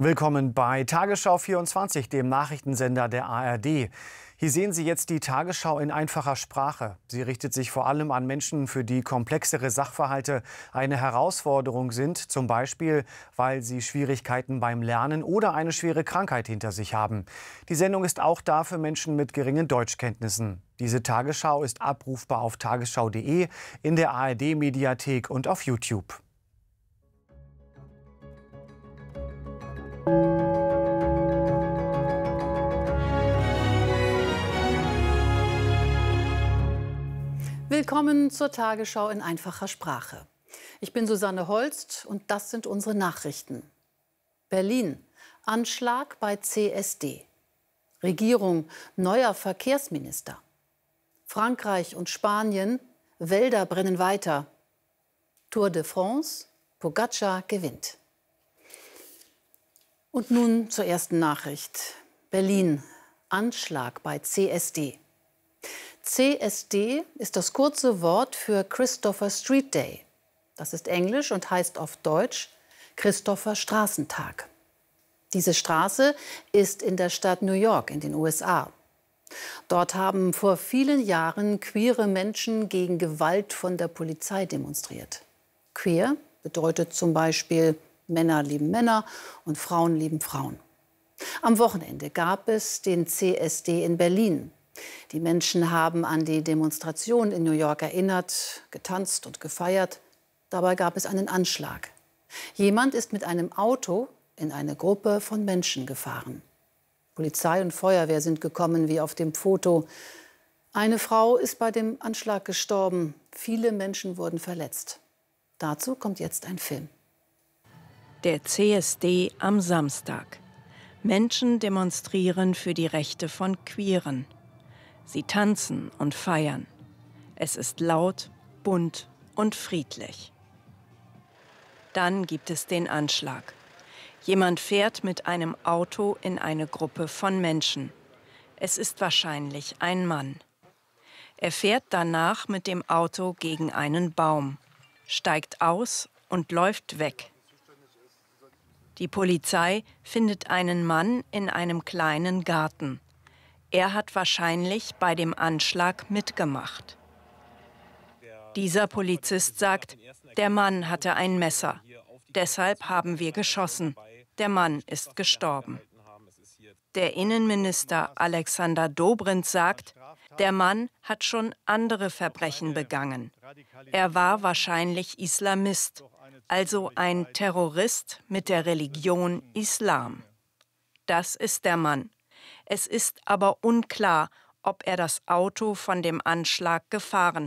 Willkommen bei Tagesschau 24, dem Nachrichtensender der ARD. Hier sehen Sie jetzt die Tagesschau in einfacher Sprache. Sie richtet sich vor allem an Menschen, für die komplexere Sachverhalte eine Herausforderung sind, zum Beispiel, weil sie Schwierigkeiten beim Lernen oder eine schwere Krankheit hinter sich haben. Die Sendung ist auch da für Menschen mit geringen Deutschkenntnissen. Diese Tagesschau ist abrufbar auf tagesschau.de, in der ARD-Mediathek und auf YouTube. Willkommen zur Tagesschau in einfacher Sprache. Ich bin Susanne Holst und das sind unsere Nachrichten. Berlin: Anschlag bei CSD. Regierung: neuer Verkehrsminister. Frankreich und Spanien: Wälder brennen weiter. Tour de France: Pogacar gewinnt. Und nun zur ersten Nachricht. Berlin: Anschlag bei CSD. CSD ist das kurze Wort für Christopher Street Day. Das ist Englisch und heißt auf Deutsch Christopher Straßentag. Diese Straße ist in der Stadt New York in den USA. Dort haben vor vielen Jahren queere Menschen gegen Gewalt von der Polizei demonstriert. Queer bedeutet zum Beispiel Männer lieben Männer und Frauen lieben Frauen. Am Wochenende gab es den CSD in Berlin. Die Menschen haben an die Demonstration in New York erinnert, getanzt und gefeiert. Dabei gab es einen Anschlag. Jemand ist mit einem Auto in eine Gruppe von Menschen gefahren. Polizei und Feuerwehr sind gekommen, wie auf dem Foto. Eine Frau ist bei dem Anschlag gestorben. Viele Menschen wurden verletzt. Dazu kommt jetzt ein Film. Der CSD am Samstag. Menschen demonstrieren für die Rechte von Queeren. Sie tanzen und feiern. Es ist laut, bunt und friedlich. Dann gibt es den Anschlag. Jemand fährt mit einem Auto in eine Gruppe von Menschen. Es ist wahrscheinlich ein Mann. Er fährt danach mit dem Auto gegen einen Baum, steigt aus und läuft weg. Die Polizei findet einen Mann in einem kleinen Garten. Er hat wahrscheinlich bei dem Anschlag mitgemacht. Dieser Polizist sagt, der Mann hatte ein Messer. Deshalb haben wir geschossen. Der Mann ist gestorben. Der Innenminister Alexander Dobrindt sagt, der Mann hat schon andere Verbrechen begangen. Er war wahrscheinlich Islamist, also ein Terrorist mit der Religion Islam. Das ist der Mann. Es ist aber unklar, ob er das Auto von dem Anschlag gefahren